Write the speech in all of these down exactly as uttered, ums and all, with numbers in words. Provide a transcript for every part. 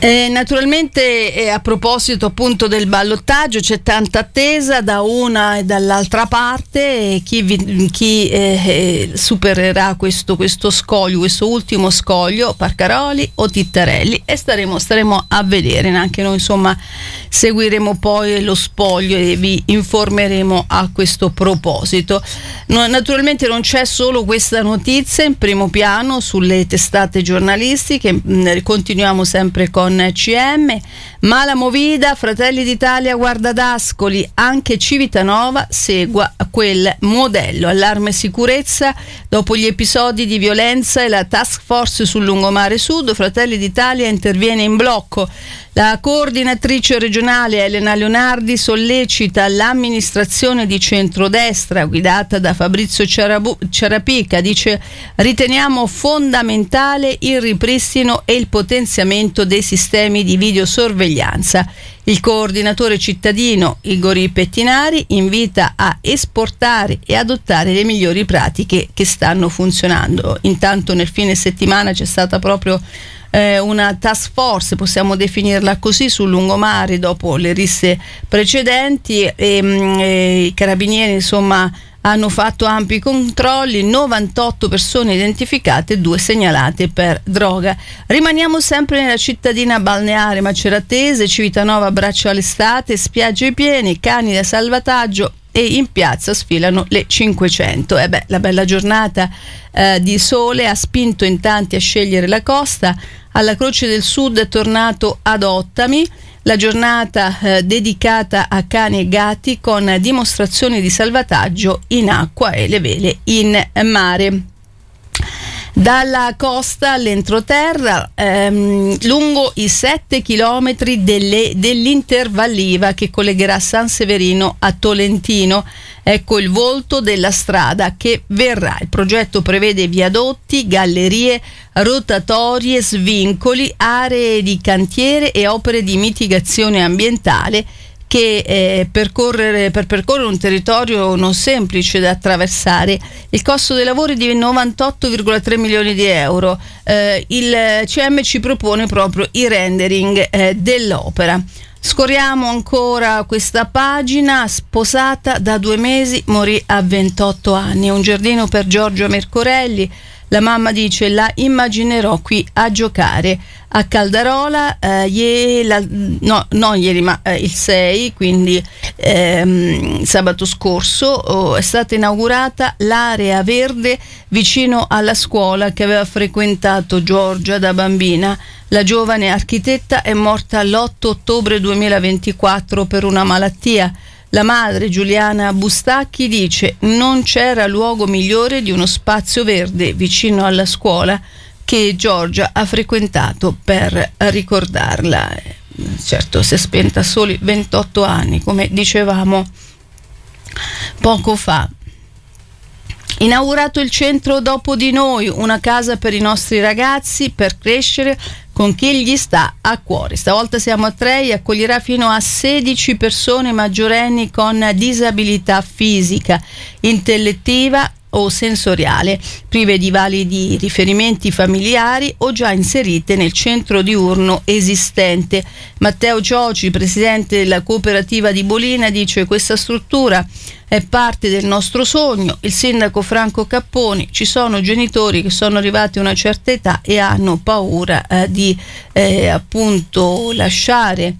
Eh, naturalmente eh, a proposito appunto del ballottaggio c'è tanta attesa da una e dall'altra parte, e chi, vi, chi eh, eh, supererà questo, questo scoglio, questo ultimo scoglio, Parcaroli o Tittarelli, e staremo, staremo a vedere. Anche noi insomma seguiremo poi lo spoglio e vi informeremo a questo proposito. No, naturalmente non c'è solo questa notizia in primo piano sulle testate giornalistiche, mh, continuiamo sempre con C M, ma la movida Fratelli d'Italia guarda ad Ascoli, anche Civitanova segua quel modello. Allarme sicurezza dopo gli episodi di violenza e la task force sul lungomare sud, Fratelli d'Italia interviene in blocco. La coordinatrice regionale Elena Leonardi sollecita l'amministrazione di centrodestra guidata da Fabrizio Ciarabu- Ciarapica, dice: riteniamo fondamentale il ripristino e il potenziamento dei sistemi di videosorveglianza. Il coordinatore cittadino Igori Pettinari invita a esportare e adottare le migliori pratiche che stanno funzionando. Intanto nel fine settimana c'è stata proprio eh, una task force, possiamo definirla così, sul lungomare dopo le risse precedenti, e, e i carabinieri insomma hanno fatto ampi controlli, novantotto persone identificate, due segnalate per droga. Rimaniamo sempre nella cittadina balneare maceratese, Civitanova abbraccio all'estate, spiagge piene, cani da salvataggio e in piazza sfilano le cinquecento. E beh, la bella giornata eh, di sole ha spinto in tanti a scegliere la costa. Alla Croce del Sud è tornato ad Ottami la giornata eh, dedicata a cani e gatti, con dimostrazioni di salvataggio in acqua e le vele in mare. Dalla costa all'entroterra, ehm, lungo i sette chilometri delle, dell'Intervalliva che collegherà San Severino a Tolentino. Ecco il volto della strada che verrà. Il progetto prevede viadotti, gallerie, rotatorie, svincoli, aree di cantiere e opere di mitigazione ambientale che eh, percorrere, per percorrere un territorio non semplice da attraversare. Il costo dei lavori di novantotto virgola tre milioni di euro. Eh, il C M ci propone proprio i rendering eh, dell'opera. Scorriamo ancora questa pagina. Sposata da due mesi, morì a ventotto anni. Un giardino per Giorgio Mercorelli. La mamma dice: la immaginerò qui a giocare. A Caldarola, eh, ieri, la, no, non ieri, ma eh, il sei, quindi ehm, sabato scorso, oh, è stata inaugurata l'area verde vicino alla scuola che aveva frequentato Giorgia da bambina. La giovane architetta è morta l'otto ottobre duemilaventiquattro per una malattia. La madre, Giuliana Bustacchi, dice: non c'era luogo migliore di uno spazio verde vicino alla scuola che Giorgia ha frequentato per ricordarla. Certo, si è spenta a soli ventotto anni, come dicevamo poco fa. Inaugurato il centro Dopo di Noi, una casa per i nostri ragazzi per crescere con chi gli sta a cuore. Stavolta siamo a Trei, accoglierà fino a sedici persone maggiorenni con disabilità fisica, intellettiva o sensoriale, prive di validi riferimenti familiari o già inserite nel centro diurno esistente. Matteo Gioci, presidente della cooperativa di Bolina, dice: questa struttura è parte del nostro sogno. Il sindaco Franco Capponi: ci sono genitori che sono arrivati a una certa età e hanno paura eh, di eh, appunto lasciare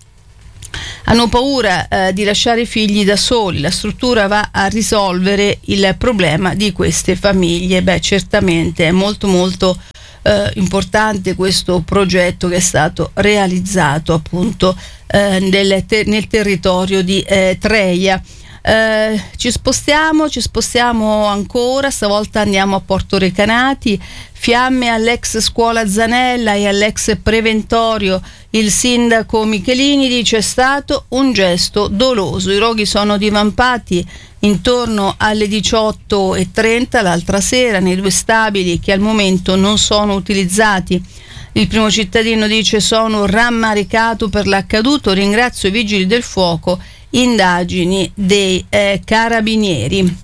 hanno paura eh, di lasciare i figli da soli. La struttura va a risolvere il problema di queste famiglie. Beh, certamente è molto molto eh, importante questo progetto che è stato realizzato appunto eh, nel, te- nel territorio di eh, Treia. Eh, ci spostiamo, ci spostiamo ancora, stavolta andiamo a Porto Recanati. Fiamme all'ex scuola Zanella e all'ex preventorio. Il sindaco Michelini dice: è stato un gesto doloso. I roghi sono divampati intorno alle diciotto e trenta l'altra sera nei due stabili che al momento non sono utilizzati. Il primo cittadino dice: sono rammaricato per l'accaduto, ringrazio i vigili del fuoco, indagini dei eh, carabinieri.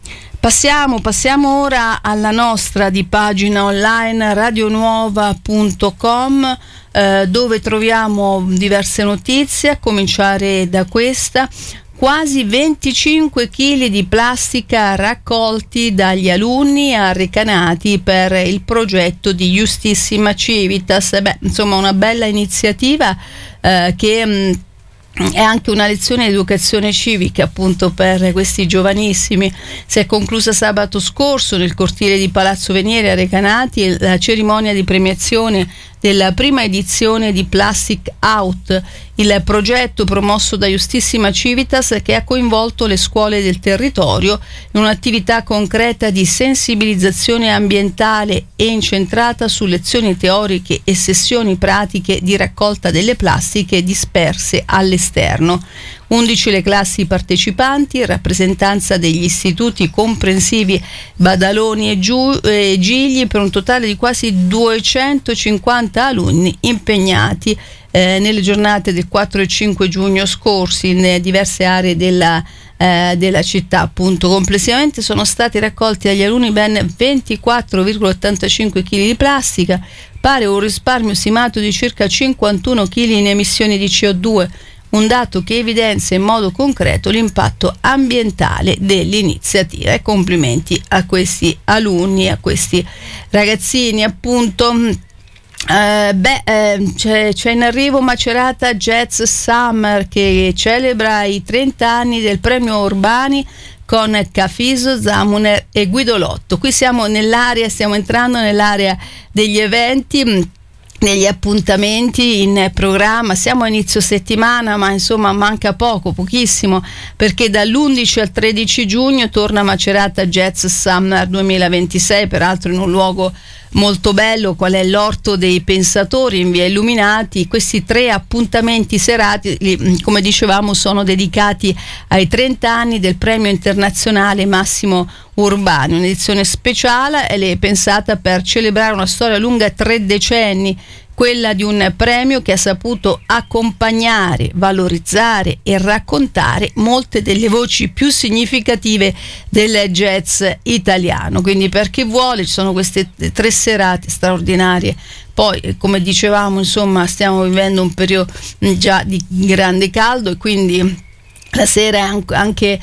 Passiamo, passiamo ora alla nostra di pagina online radionuova punto com, eh, dove troviamo diverse notizie, a cominciare da questa. Quasi venticinque chili di plastica raccolti dagli alunni arrecanati per il progetto di Justissima Civitas. Beh, insomma, una bella iniziativa eh, che mh, è anche una lezione di educazione civica, appunto, per questi giovanissimi. Si è conclusa sabato scorso nel cortile di Palazzo Venieri a Recanati la cerimonia di premiazione della prima edizione di Plastic Out, il progetto promosso da Justissima Civitas che ha coinvolto le scuole del territorio in un'attività concreta di sensibilizzazione ambientale e incentrata su lezioni teoriche e sessioni pratiche di raccolta delle plastiche disperse all'esterno. undici le classi partecipanti, rappresentanza degli istituti comprensivi Badaloni e, Giu- e Gigli, per un totale di quasi duecentocinquanta alunni impegnati eh, nelle giornate del quattro e cinque giugno scorsi in eh, diverse aree della, eh, della città. Appunto, complessivamente sono stati raccolti dagli alunni ben ventiquattro virgola ottantacinque chili di plastica, pari a un risparmio stimato di circa cinquantuno chili in emissioni di C O due, un dato che evidenzia in modo concreto l'impatto ambientale dell'iniziativa. E complimenti a questi alunni, a questi ragazzini, appunto. Eh, beh, eh, c'è, c'è in arrivo Macerata Jazz Summer, che celebra i trenta anni del premio Urbani con Cafiso, Zamuner e Guido Lotto. Qui siamo nell'area, stiamo entrando nell'area degli eventi, negli appuntamenti in programma. Siamo a inizio settimana, ma insomma manca poco, pochissimo, perché dall'undici al tredici giugno torna Macerata Jazz Summer duemilaventisei, peraltro in un luogo molto bello, qual è l'Orto dei Pensatori in via Illuminati. Questi tre appuntamenti serali, come dicevamo, sono dedicati ai trenta anni del premio internazionale Massimo Urbani, un'edizione speciale è pensata per celebrare una storia lunga tre decenni, quella di un premio che ha saputo accompagnare, valorizzare e raccontare molte delle voci più significative del jazz italiano. Quindi per chi vuole ci sono queste tre serate straordinarie. Poi, come dicevamo, insomma, stiamo vivendo un periodo già di grande caldo e quindi la sera anche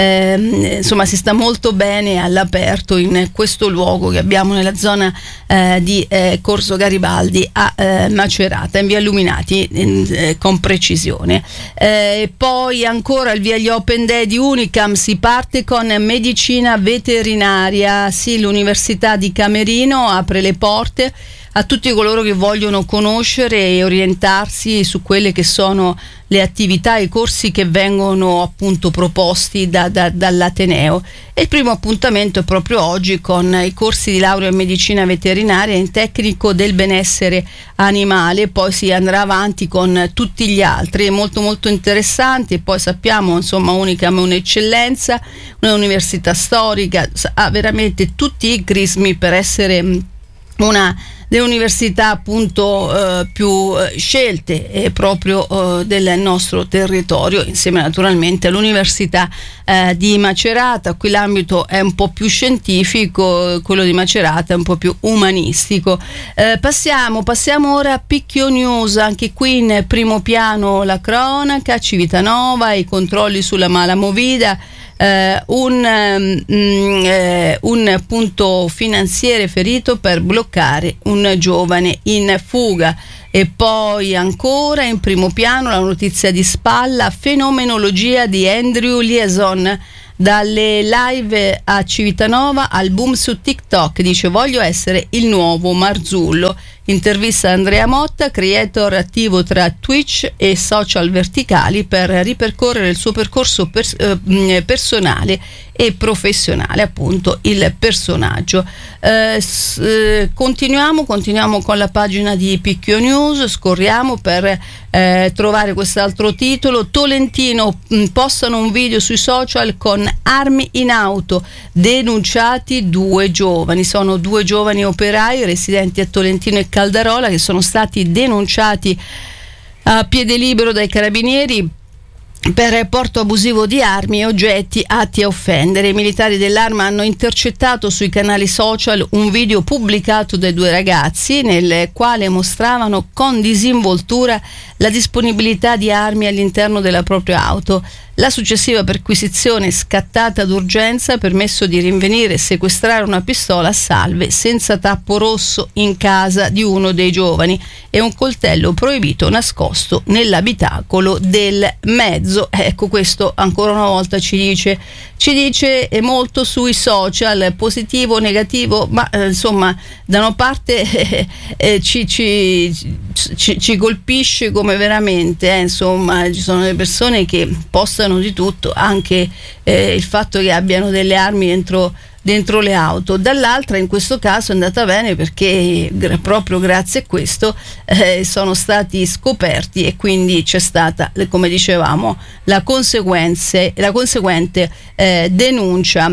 eh, insomma si sta molto bene all'aperto in questo luogo che abbiamo nella zona eh, di eh, Corso Garibaldi a eh, Macerata, in via Illuminati, in, eh, con precisione. Eh, poi ancora il via gli Open Day di Unicam, si parte con medicina veterinaria. Sì, l'Università di Camerino apre le porte a tutti coloro che vogliono conoscere e orientarsi su quelle che sono le attività e i corsi che vengono appunto proposti da, da, dall'Ateneo. E il primo appuntamento è proprio oggi con i corsi di laurea in medicina veterinaria e in tecnico del benessere animale. Poi si andrà avanti con tutti gli altri, è molto molto interessante. Poi sappiamo, insomma, Unicam è un'eccellenza, un'università storica, ha veramente tutti i crismi per essere una delle università appunto eh, più eh, scelte eh, proprio eh, del nostro territorio, insieme naturalmente all'Università eh, di Macerata. Qui l'ambito è un po' più scientifico, quello di Macerata è un po' più umanistico. Eh, passiamo, passiamo ora a Picchio News, anche qui in primo piano la cronaca, Civitanova, i controlli sulla mala movida. Uh, un, um, uh, un punto finanziere ferito per bloccare un giovane in fuga. E poi ancora in primo piano la notizia di spalla, fenomenologia di Andrew Liaison. Dalle live a Civitanova al boom su TikTok, dice voglio essere il nuovo Marzullo. Intervista Andrea Motta, creator attivo tra Twitch e social verticali, per ripercorrere il suo percorso pers- eh, personale e professionale, appunto il personaggio. Eh, s- eh, continuiamo, continuiamo con la pagina di Picchio News, scorriamo per eh, trovare quest'altro titolo. Tolentino, mh, postano un video sui social con armi in auto, denunciati due giovani. Sono due giovani operai residenti a Tolentino e Caldarola che sono stati denunciati a piede libero dai carabinieri per porto abusivo di armi e oggetti atti a offendere. I militari dell'Arma hanno intercettato sui canali social un video pubblicato dai due ragazzi nel quale mostravano con disinvoltura la disponibilità di armi all'interno della propria auto. La successiva perquisizione scattata d'urgenza ha permesso di rinvenire e sequestrare una pistola a salve senza tappo rosso in casa di uno dei giovani e un coltello proibito nascosto nell'abitacolo del mezzo. Ecco, questo ancora una volta ci dice ci dice molto sui social, positivo, negativo, ma eh, insomma da una parte eh, eh, ci, ci, ci, ci colpisce come veramente eh, insomma ci sono le persone che postano di tutto, anche eh, il fatto che abbiano delle armi dentro dentro le auto. Dall'altra, in questo caso è andata bene perché gra- proprio grazie a questo eh, sono stati scoperti e quindi c'è stata, come dicevamo, la conseguenze, la conseguente eh, denuncia.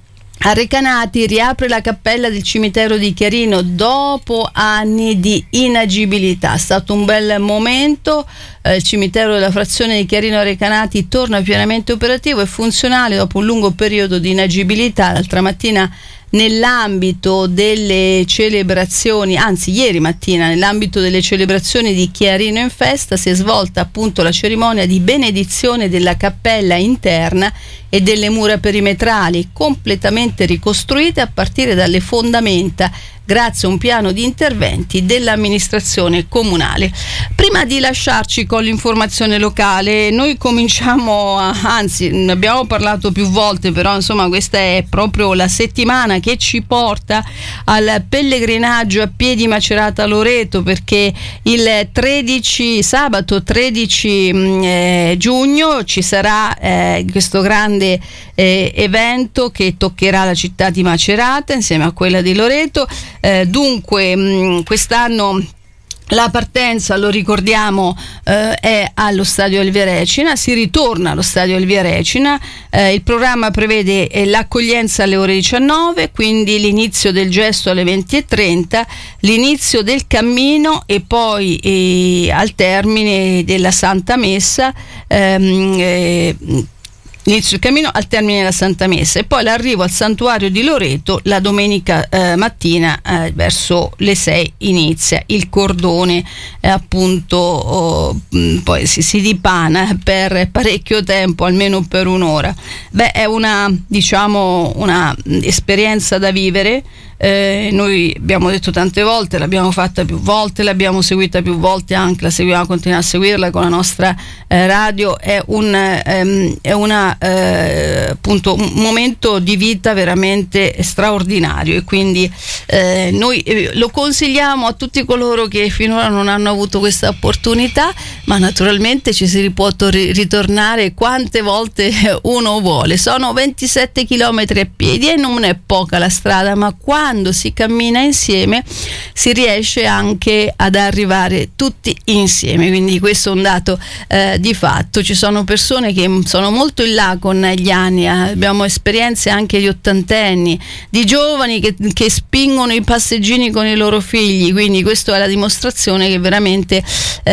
A Recanati riapre la cappella del cimitero di Chiarino dopo anni di inagibilità. È stato un bel momento. Eh, il cimitero della frazione di Chiarino a Recanati torna pienamente operativo e funzionale dopo un lungo periodo di inagibilità. L'altra mattina, nell'ambito delle celebrazioni, anzi ieri mattina, nell'ambito delle celebrazioni di Chiarino in Festa, si è svolta appunto la cerimonia di benedizione della cappella interna e delle mura perimetrali, completamente ricostruite a partire dalle fondamenta, grazie a un piano di interventi dell'amministrazione comunale. Prima di lasciarci con l'informazione locale, noi cominciamo a, anzi ne abbiamo parlato più volte, però insomma questa è proprio la settimana che ci porta al pellegrinaggio a piedi Macerata Loreto, perché il tredici, sabato tredici eh, giugno ci sarà eh, questo grande eh, evento che toccherà la città di Macerata insieme a quella di Loreto. Eh, dunque mh, quest'anno la partenza, lo ricordiamo, eh, è allo Stadio Elvia Recina, si ritorna allo Stadio Elvia Recina, eh, il programma prevede eh, l'accoglienza alle ore diciannove, quindi l'inizio del gesto alle venti e trenta, l'inizio del cammino e poi eh, al termine della Santa Messa, ehm, eh, inizio il cammino al termine della Santa Messa e poi l'arrivo al santuario di Loreto la domenica eh, mattina eh, verso le sei inizia il cordone eh, appunto oh, mh, poi si, si dipana per parecchio tempo, almeno per un'ora. Beh, è una diciamo una esperienza da vivere. Eh, noi abbiamo detto tante volte, l'abbiamo fatta più volte, l'abbiamo seguita più volte, anche la seguiamo, continuiamo a seguirla con la nostra eh, radio. È un ehm, è una eh, appunto un momento di vita veramente straordinario e quindi eh, noi eh, lo consigliamo a tutti coloro che finora non hanno avuto questa opportunità, ma naturalmente ci si può tor- ritornare quante volte uno vuole. Sono ventisette chilometri a piedi e non è poca la strada, ma quando Quando si cammina insieme si riesce anche ad arrivare tutti insieme, quindi questo è un dato eh, di fatto. Ci sono persone che sono molto in là con gli anni, eh. abbiamo esperienze anche di ottantenni, di giovani che, che spingono i passeggini con i loro figli, quindi questa è la dimostrazione che veramente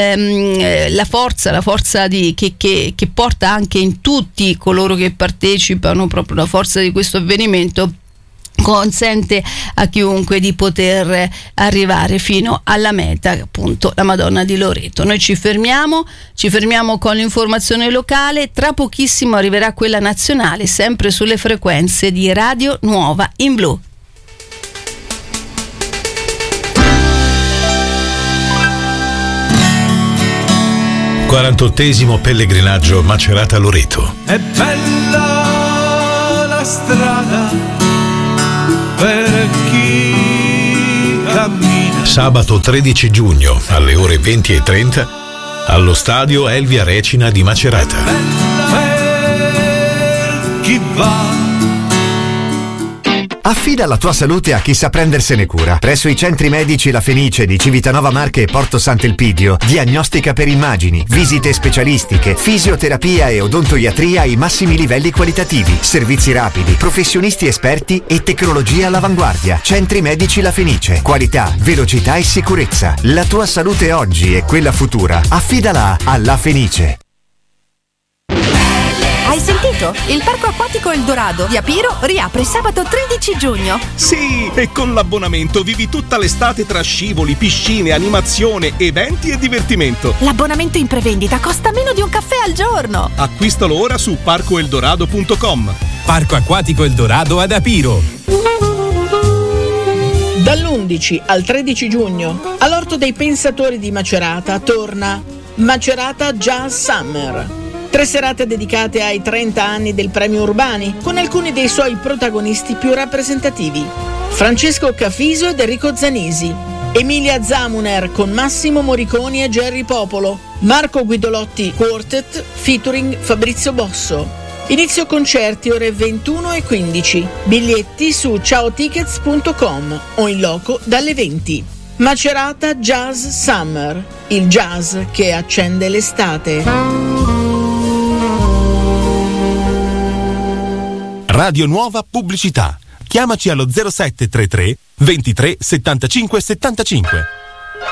ehm, la forza, la forza di, che, che, che porta anche in tutti coloro che partecipano, proprio la forza di questo avvenimento consente a chiunque di poter arrivare fino alla meta, appunto la Madonna di Loreto. Noi ci fermiamo, ci fermiamo con l'informazione locale, tra pochissimo arriverà quella nazionale, sempre sulle frequenze di Radio Nuova in Blu. quarantottesimo pellegrinaggio Macerata Loreto. È bella la strada per chi cammina. Sabato tredici giugno alle ore venti e trenta allo stadio Elvia Recina di Macerata. Per chi va. Affida la tua salute a chi sa prendersene cura. Presso i centri medici La Fenice di Civitanova Marche e Porto Sant'Elpidio, diagnostica per immagini, visite specialistiche, fisioterapia e odontoiatria ai massimi livelli qualitativi, servizi rapidi, professionisti esperti e tecnologia all'avanguardia. Centri medici La Fenice, qualità, velocità e sicurezza. La tua salute oggi e quella futura, affidala a La Fenice. Pronto? Il Parco Acquatico Eldorado di Apiro riapre sabato tredici giugno. Sì, e con l'abbonamento vivi tutta l'estate tra scivoli, piscine, animazione, eventi e divertimento. L'abbonamento in prevendita costa meno di un caffè al giorno. Acquistalo ora su parco eldorado punto com. Parco Acquatico Eldorado ad Apiro. Dall'undici al tredici giugno all'Orto dei Pensatori di Macerata torna Macerata Jazz Summer. Tre serate dedicate ai trenta anni del Premio Urbani con alcuni dei suoi protagonisti più rappresentativi: Francesco Cafiso ed Enrico Zanisi, Emilia Zamuner con Massimo Moriconi e Gerry Popolo, Marco Guidolotti Quartet featuring Fabrizio Bosso. Inizio concerti ore ventuno e quindici. Biglietti su ciao tickets punto com o in loco dalle venti. Macerata Jazz Summer, il jazz che accende l'estate. Radio Nuova Pubblicità. Chiamaci allo zero sette tre tre ventitré settantacinque settantacinque.